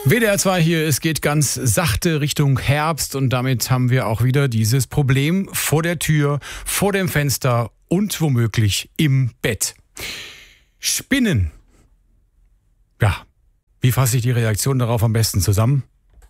WDR 2 hier, es geht ganz sachte Richtung Herbst und damit haben wir auch wieder dieses Problem vor der Tür, vor dem Fenster und womöglich im Bett. Spinnen. Ja, wie fasse ich die Reaktion darauf am besten zusammen?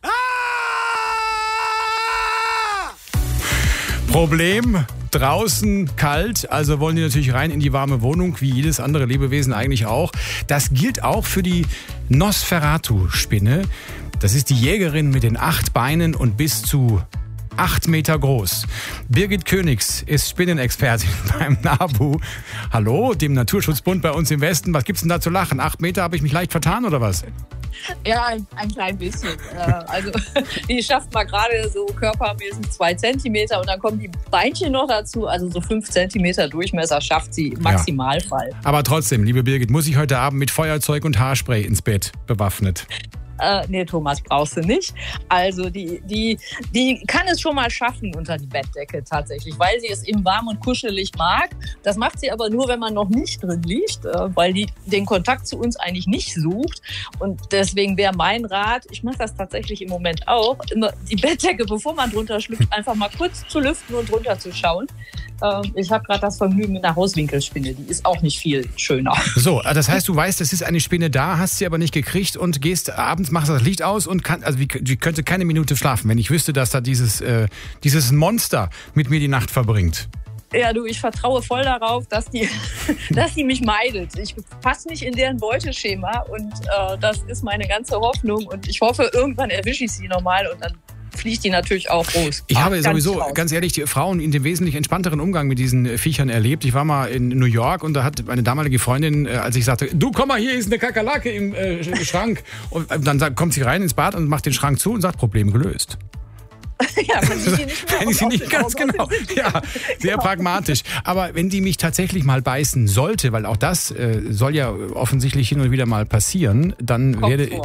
Problem, draußen kalt, also wollen die natürlich rein in die warme Wohnung, wie jedes andere Lebewesen eigentlich auch. Das gilt auch für die Nosferatu-Spinne. Das ist die Jägerin mit den 8 Beinen und bis zu 8 Meter groß. Birgit Königs ist Spinnenexpertin beim NABU. Hallo, dem Naturschutzbund bei uns im Westen. Was gibt's denn da zu lachen? 8 Meter, habe ich mich leicht vertan oder was? Ja, ein klein bisschen. Also die schafft mal gerade so körpermäßig 2 Zentimeter und dann kommen die Beinchen noch dazu. Also so 5 Zentimeter Durchmesser schafft sie im Maximalfall. Ja. Aber trotzdem, liebe Birgit, muss ich heute Abend mit Feuerzeug und Haarspray ins Bett bewaffnet? Nee, Thomas, brauchst du nicht. Also die kann es schon mal schaffen unter die Bettdecke tatsächlich, weil sie es eben warm und kuschelig mag. Das macht sie aber nur, wenn man noch nicht drin liegt, weil die den Kontakt zu uns eigentlich nicht sucht. Und deswegen wäre mein Rat, ich mache das tatsächlich im Moment auch, immer die Bettdecke, bevor man drunter schlüpft, einfach mal kurz zu lüften und drunter zu schauen. Ich habe gerade das Vergnügen mit einer Hauswinkelspinne, die ist auch nicht viel schöner. So, das heißt, du weißt, es ist eine Spinne da, hast sie aber nicht gekriegt und gehst abends, machst das Licht aus und die könnte keine Minute schlafen, wenn ich wüsste, dass da dieses Monster mit mir die Nacht verbringt. Ja, du, ich vertraue voll darauf, dass die mich meidet. Ich passe nicht in deren Beuteschema und das ist meine ganze Hoffnung und ich hoffe, irgendwann erwische ich sie nochmal und dann fliegt die natürlich auch raus. Ich habe sowieso, ganz ehrlich, die Frauen in dem wesentlich entspannteren Umgang mit diesen Viechern erlebt. Ich war mal in New York und da hat meine damalige Freundin, als ich sagte, du komm mal, hier ist eine Kakerlake im Schrank. Und dann kommt sie rein ins Bad und macht den Schrank zu und sagt, Problem gelöst. Ja, wenn sie nicht ganz genau. Ja, sehr pragmatisch. Aber wenn die mich tatsächlich mal beißen sollte, weil auch das soll ja offensichtlich hin und wieder mal passieren, dann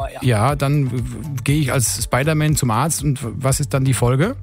dann gehe ich als Spider-Man zum Arzt und was ist dann die Folge?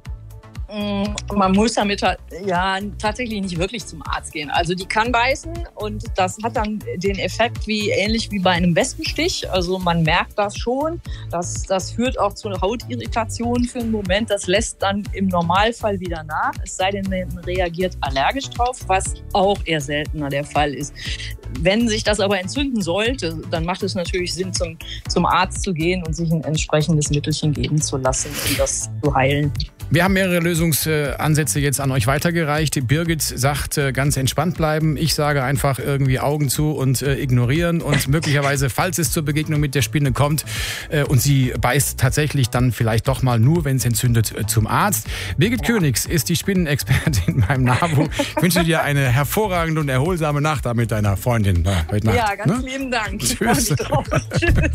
Man muss damit tatsächlich nicht wirklich zum Arzt gehen. Also die kann beißen und das hat dann den Effekt ähnlich wie bei einem Wespenstich. Also man merkt das schon. Das führt auch zu Hautirritationen für einen Moment. Das lässt dann im Normalfall wieder nach. Es sei denn, man reagiert allergisch drauf, was auch eher seltener der Fall ist. Wenn sich das aber entzünden sollte, dann macht es natürlich Sinn, zum Arzt zu gehen und sich ein entsprechendes Mittelchen geben zu lassen, um das zu heilen. Wir haben mehrere Lösungsansätze jetzt an euch weitergereicht. Birgit sagt, ganz entspannt bleiben. Ich sage einfach irgendwie Augen zu und ignorieren. Und möglicherweise, falls es zur Begegnung mit der Spinne kommt und sie beißt tatsächlich dann vielleicht doch mal nur, wenn es entzündet, zum Arzt. Birgit Königs ist die Spinnenexpertin beim NABU. Ich wünsche dir eine hervorragende und erholsame Nacht da mit deiner Freundin. Ja, ganz lieben Dank. Tschüss. Tschüss.